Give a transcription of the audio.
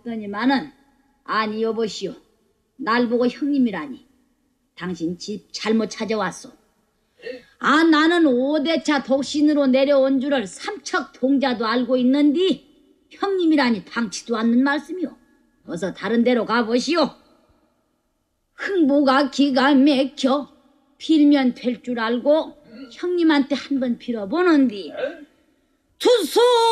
싶더니만은 아니 여보시오. 날 보고 형님이라니. 당신 집 잘못 찾아왔소. 아 나는 5대차 독신으로 내려온 줄을 삼척 동자도 알고 있는디 형님이라니 방치도 않는 말씀이오. 어서 다른 데로 가보시오. 흥보가 기가 막혀 빌면 될 줄 알고 형님한테 한번 빌어보는디 투소